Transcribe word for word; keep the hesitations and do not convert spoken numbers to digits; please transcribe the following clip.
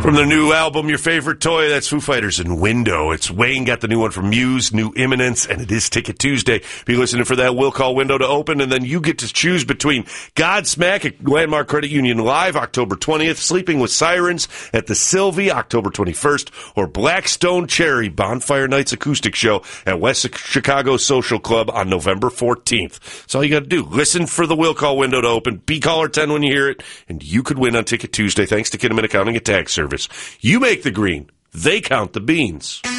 From the new album, Your Favorite Toy, that's Foo Fighters and Window. It's Wayne got the new one from Muse, New Imminence, and it is Ticket Tuesday. Be listening for that. We'll call Window to open, and then you get to choose between Godsmack at Landmark Credit Union Live, October twentieth, Sleeping with Sirens at the Sylvie, October twenty-first, or Blackstone Cherry Bonfire Nights Acoustic Show at West Chicago Social Club on November fourteenth. That's all you got to do. Listen for the Will Call Window to open. Be caller ten when you hear it, and you could win on Ticket Tuesday thanks to Kinnaman Accounting and Tax Service. You make the green. They count the beans.